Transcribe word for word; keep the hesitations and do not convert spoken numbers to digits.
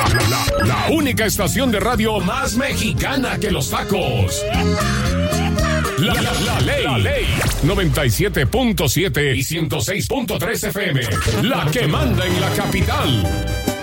la, la única estación de radio más mexicana que los tacos. La, la, la ley. La ley. noventa y siete punto siete y ciento seis punto tres F M. La que manda en la capital.